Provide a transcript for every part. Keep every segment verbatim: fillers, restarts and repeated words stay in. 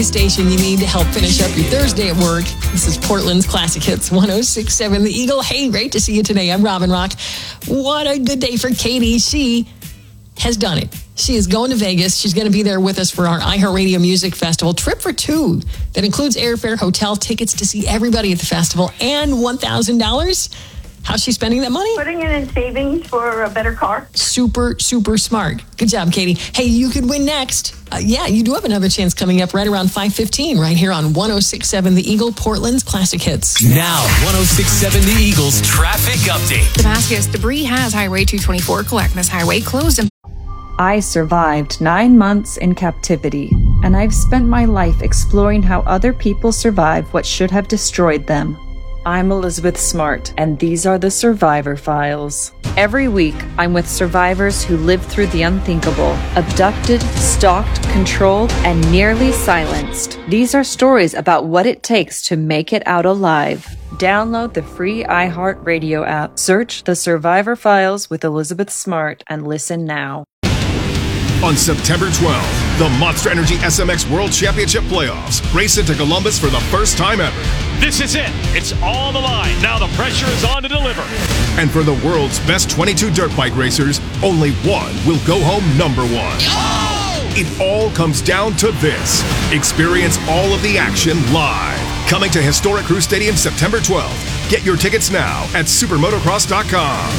Station you need to help finish up your Thursday at work. This is Portland's Classic Hits one oh six point seven The Eagle. Hey, great to see you today. I'm Robin Rock. What a good day for Katie. She has done it. She is going to Vegas. She's going to be there with us for our iHeartRadio Music Festival trip for two. That includes airfare, hotel tickets to see everybody at the festival, and one thousand dollars. How's she spending that money? Putting it in savings for a better car. Super, super smart. Good job, Katie. Hey, you could win next. Uh, yeah, you do have another chance coming up right around five fifteen right here on one oh six point seven The Eagle, Portland's Classic Hits. Now, one oh six point seven The Eagle's traffic update. Damascus, debris has Highway two twenty-four, Clackamas Highway closed. And- I survived nine months in captivity, and I've spent my life exploring how other people survive what should have destroyed them. I'm Elizabeth Smart, and these are the Survivor Files. Every week, I'm with survivors who lived through the unthinkable, abducted, stalked, controlled, and nearly silenced. These are stories about what it takes to make it out alive. Download the free iHeartRadio app, search The Survivor Files with Elizabeth Smart, and listen now. On September twelfth, the Monster Energy S M X World Championship Playoffs race into Columbus for the first time ever. This is it. It's all on the line. Now the pressure is on to deliver. And for the world's best twenty-two dirt bike racers, only one will go home number one. Oh! It all comes down to this. Experience all of the action live. Coming to historic Crew Stadium September twelfth. Get your tickets now at supermotocross dot com.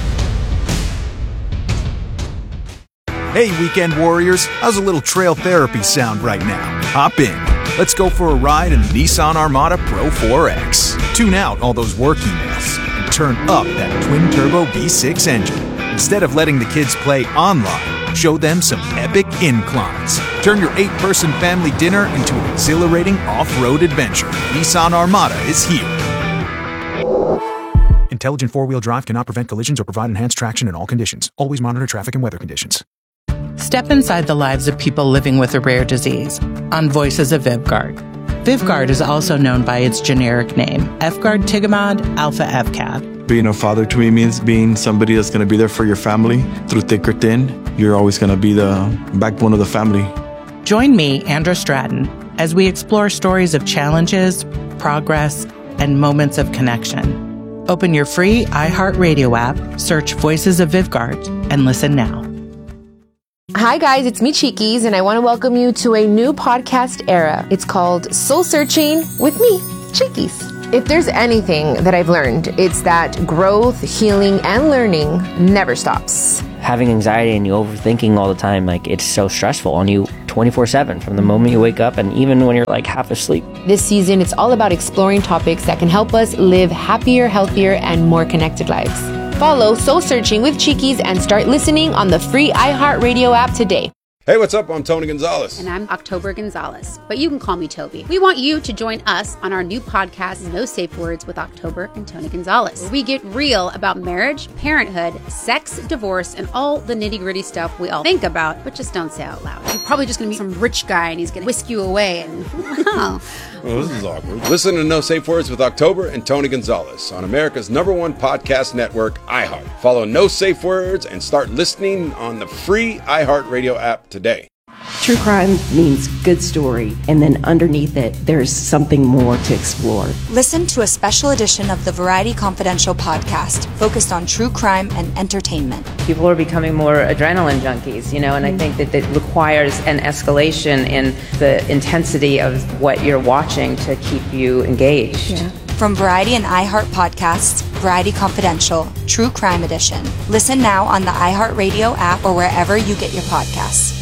Hey, weekend warriors, how's a little trail therapy sound right now? Hop in. Let's go for a ride in the Nissan Armada Pro four X. Tune out all those work emails and turn up that twin-turbo V six engine. Instead of letting the kids play online, show them some epic inclines. Turn your eight-person family dinner into an exhilarating off-road adventure. Nissan Armada is here. Intelligent four-wheel drive cannot prevent collisions or provide enhanced traction in all conditions. Always monitor traffic and weather conditions. Step inside the lives of people living with a rare disease on Voices of Vyvgart. Vyvgart is also known by its generic name, Efgartigimod alpha F C A D. Being a father to me means being somebody that's going to be there for your family through thick or thin. You're always going to be the backbone of the family. Join me, Andra Stratton, as we explore stories of challenges, progress, and moments of connection. Open your free iHeartRadio app, search Voices of Vyvgart, and listen now. Hi guys, it's me Cheekies, and I want to welcome you to a new podcast era. It's called Soul Searching with me, Cheekies. If there's anything that I've learned, it's that growth, healing, and learning never stops. Having anxiety and you overthinking all the time, like it's so stressful on you twenty-four seven from the moment you wake up and even when you're like half asleep. This season, it's all about exploring topics that can help us live happier, healthier, and more connected lives. Follow Soul Searching with Cheekies and start listening on the free iHeartRadio app today. Hey, what's up? I'm Tony Gonzalez. And I'm October Gonzalez, but you can call me Toby. We want you to join us on our new podcast, No Safe Words with October and Tony Gonzalez, where we get real about marriage, parenthood, sex, divorce, and all the nitty-gritty stuff we all think about, but just don't say out loud. You're probably just going to meet some rich guy and he's going to whisk you away and, oh. Well, this is awkward. Listen to No Safe Words with October and Tony Gonzalez on America's number one podcast network, iHeart. Follow No Safe Words and start listening on the free iHeartRadio app today. True crime means good story, and then underneath it, there's something more to explore. Listen to a special edition of the Variety Confidential podcast focused on true crime and entertainment. People are becoming more adrenaline junkies, you know, and mm-hmm. I think that it requires an escalation in the intensity of what you're watching to keep you engaged. Yeah. From Variety and iHeart podcasts, Variety Confidential, True Crime Edition. Listen now on the iHeartRadio app or wherever you get your podcasts.